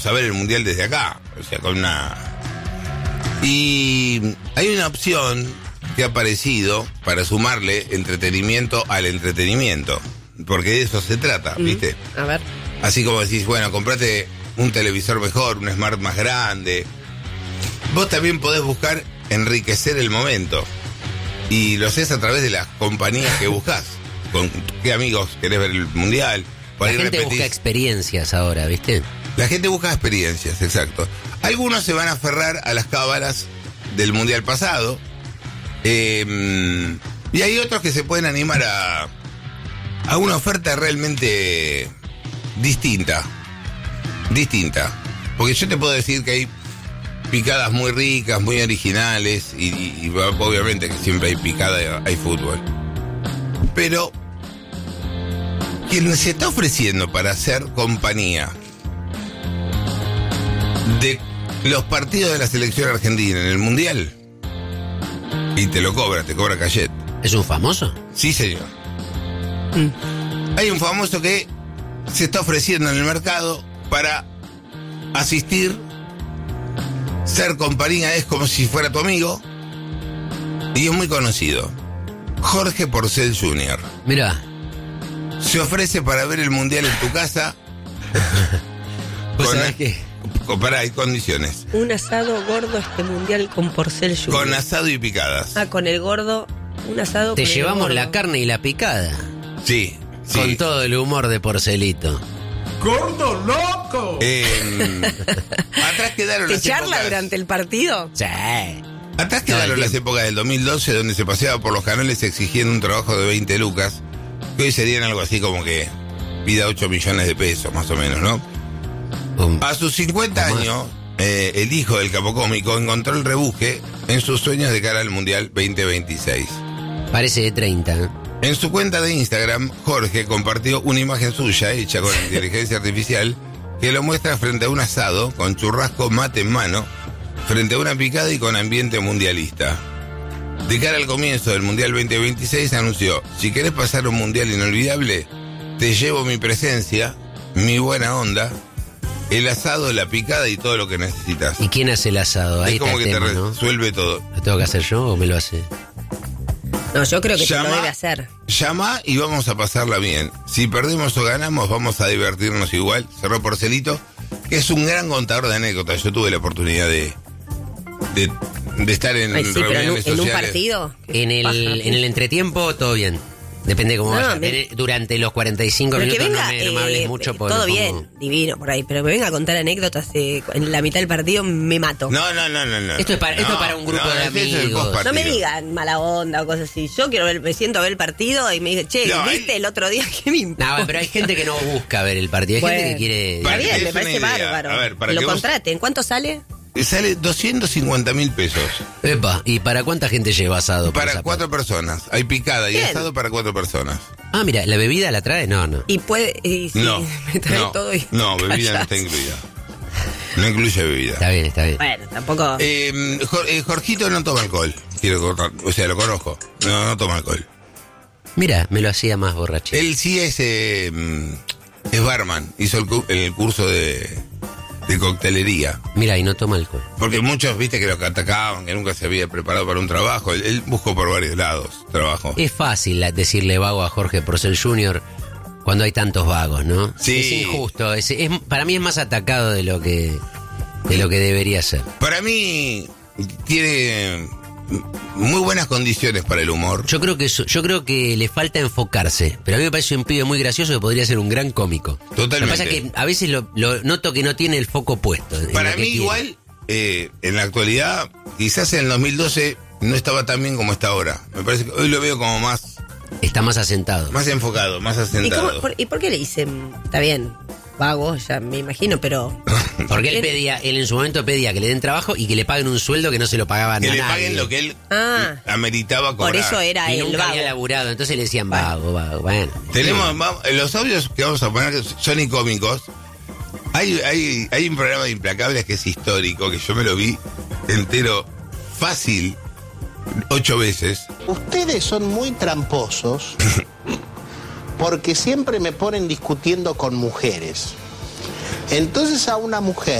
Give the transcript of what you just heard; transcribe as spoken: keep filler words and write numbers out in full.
a ver el mundial desde acá, o sea, con una... Y hay una opción que ha aparecido para sumarle entretenimiento al entretenimiento, porque de eso se trata, mm, ¿viste? A ver. Así como decís, bueno, comprate un televisor mejor, un smart más grande. Vos también podés buscar enriquecer el momento, y lo haces a través de las compañías que buscas. ¿Con qué amigos querés ver el mundial? La gente repetís. Busca experiencias ahora, ¿viste? La gente busca experiencias, exacto. Algunos se van a aferrar a las cábalas del mundial pasado, eh, y hay otros que se pueden animar a, a una oferta realmente distinta. Distinta. Porque yo te puedo decir que hay picadas muy ricas, muy originales, y, y, y obviamente que siempre hay picada, hay fútbol. Pero quien se está ofreciendo para hacer compañía de los partidos de la selección argentina en el mundial, y te lo cobra, te cobra cachet. ¿Es un famoso? Sí, señor. Mm. Hay un famoso que se está ofreciendo en el mercado para asistir, ser compañía, es como si fuera tu amigo, y es muy conocido. Jorge Porcel junior Mirá. Se ofrece para ver el mundial en tu casa. ¿Vos sabés qué? Pará, hay condiciones. Un asado gordo este mundial con Porcel junior Con asado y picadas. Ah, con el gordo, un asado. Te con llevamos el la carne y la picada. Sí, sí. Con todo el humor de Porcelito. ¡Gordo loco! Eh, atrás quedaron ¿Te las charla épocas, durante el partido? Sí. Atrás quedaron las épocas del dos mil doce, donde se paseaba por los canales exigiendo un trabajo de veinte lucas, que hoy serían algo así como que pida ocho millones de pesos, más o menos, ¿no? Um, A sus cincuenta años, eh, el hijo del capocómico encontró el rebuje en sus sueños de cara al Mundial veinte veintiséis. Parece de treinta, ¿eh? En su cuenta de Instagram, Jorge compartió una imagen suya hecha con inteligencia artificial que lo muestra frente a un asado con churrasco mate en mano, frente a una picada y con ambiente mundialista. De cara al comienzo del Mundial veinte veintiséis anunció: si querés pasar un mundial inolvidable, te llevo mi presencia, mi buena onda, el asado, la picada y todo lo que necesitas. ¿Y quién hace el asado? Ahí es como está que el te tema, resuelve, ¿no?, todo. ¿Lo tengo que hacer yo o me lo hace? No, yo creo que Llama, te lo debe hacer. Llama y vamos a pasarla bien. Si perdemos o ganamos, vamos a divertirnos igual. Cerró Porcelito, que es un gran contador de anécdotas. Yo tuve la oportunidad de de, de estar en Ay, sí, reuniones pero en, un, sociales. en un partido. En el, Baja, en el entretiempo, todo bien. Depende cómo No, vaya. me... Durante los cuarenta y cinco pero minutos que venga, no me, no me hables eh, mucho. Porque todo me bien, pongo... divino por ahí. Pero me venga a contar anécdotas eh, en la mitad del partido, me mato. No, no, no, no. no. Esto es para, no, esto es para un grupo no, de amigos. No me digan mala onda o cosas así. Yo quiero ver, me siento a ver el partido y me dice, che, no, ¿viste hay... el otro día que me importa? No, pero hay gente que no busca ver el partido. Hay bueno, gente que quiere... Está bien, es me parece bárbaro. A ver, para que lo que vos... contraten. ¿Cuánto sale? Sale doscientos cincuenta mil pesos. Epa, ¿y para cuánta gente lleva asado? Para cuatro personas. Hay picada y bien. asado para cuatro personas. Ah, mira, ¿la bebida la trae? No, no. Y puede... Y sí, No, me trae no, todo y no, bebida no está incluida. No incluye bebida. Está bien, está bien. Bueno, tampoco... Eh, Jor- eh, Jorgito no toma alcohol. Quiero cortar, o sea, lo conozco. No, no toma alcohol. Mira, me lo hacía más borracho. Él sí es, eh, es barman. Hizo el, cu- el curso de, de coctelería. Mira, y no toma alcohol. Porque muchos, viste, que lo atacaban, que nunca se había preparado para un trabajo. Él, él buscó por varios lados trabajo. Es fácil la- decirle vago a Jorge Porcel junior cuando hay tantos vagos, ¿no? Sí. Es injusto. Es, es- para mí es más atacado de lo que de lo que debería ser. Para mí, tiene muy buenas condiciones para el humor. Yo creo que eso- yo creo que le falta enfocarse, pero a mí me parece un pibe muy gracioso que podría ser un gran cómico. Totalmente. Lo que pasa es que a veces lo, lo noto que no tiene el foco puesto. en Para lo que mí quiere. igual, eh, en la actualidad, quizás en el dos mil doce no estaba tan bien como está ahora. Me parece que hoy lo veo como más, Está más asentado. más enfocado, más ¿Y, asentado. cómo- por, ¿Y por qué le dicen? Está bien, vago, ya me imagino, pero... Porque él pedía, él en su momento pedía que le den trabajo y que le paguen un sueldo que no se lo pagaban Que a le nadie. paguen lo que él Ah. ameritaba cobrar. Por eso era Y el nunca vago. había laburado, entonces le decían vago, vago, bueno. Tenemos vamos, los audios que vamos a poner que son icómicos. Hay, hay, hay un programa de Implacables que es histórico, que yo me lo vi entero fácil ocho veces. Ustedes son muy tramposos porque siempre me ponen discutiendo con mujeres. Entonces a una mujer